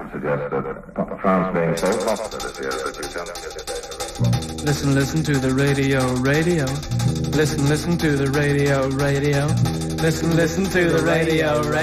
suggest that France being so hostile this year that you cannot get a date. Listen to the radio. Listen to the radio. Listen to the radio.